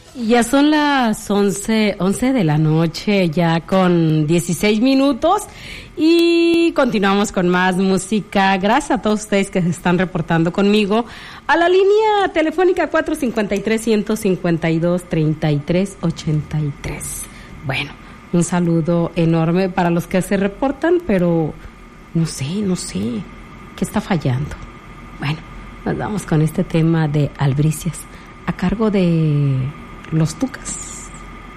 Ya son las 11 de la noche, ya con 16 minutos, y continuamos con más música. Gracias a todos ustedes que se están reportando conmigo a la línea telefónica 453-152-3383. Bueno, un saludo enorme para los que se reportan, pero no sé, ¿qué está fallando? Bueno, nos vamos con este tema de Albricias, a cargo de Los Tucas.